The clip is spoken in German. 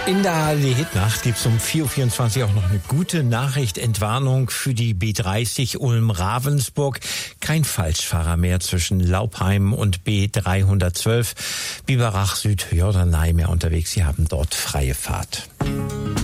In der ARD-Hitnacht gibt es um 4.24 Uhr auch noch eine gute Nachricht, Entwarnung für die B30 Ulm-Ravensburg. Kein Falschfahrer mehr zwischen Laupheim und B312. Biberach Süd, Jorderney mehr unterwegs. Sie haben dort freie Fahrt.